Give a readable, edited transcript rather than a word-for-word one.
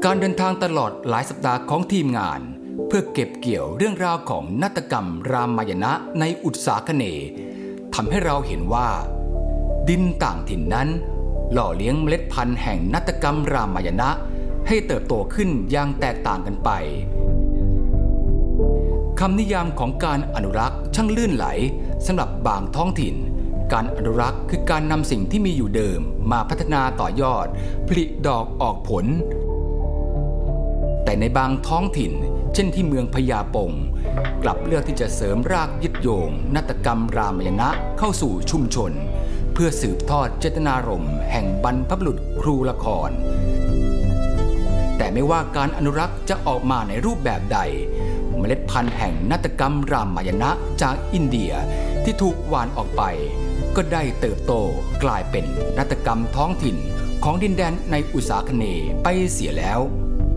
การเดินทางตลอดหลายสัปดาห์ของทีมงานเพื่อเก็บเกี่ยวเรื่องราวของนาฏกรรมรามายณะในอุตสาคเนย์ทำให้เราเห็นว่าดินต่างถิ่นนั้นหล่อเลี้ยงเมล็ดพันธุ์แห่งนาฏกรรมรามายณะให้เติบโตขึ้นอย่างแตกต่างกันไปคำนิยามของการอนุรักษ์ช่างลื่นไหลสำหรับบางท้องถิ่นการอนุรักษ์คือการนำสิ่งที่มีอยู่เดิมมาพัฒนาต่อยอดผลิดอกออกผลแต่ในบางท้องถิ่นเช่นที่เมืองพญาปงกลับเลือกที่จะเสริมรากยึดโยงนาฏกรรมรามายณะเข้าสู่ชุมชนเพื่อสืบทอดเจตนารมณ์แห่งบรรพบุรุษครูละครแต่ไม่ว่าการอนุรักษ์จะออกมาในรูปแบบใดเมล็ดพันธุ์แห่งนาฏกรรมรามายณะจากอินเดียที่ถูกหว่านออกไปก็ได้เติบโตกลายเป็นนาฏกรรมท้องถิ่นของดินแดนในอุษาคเนย์ไปเสียแล้ว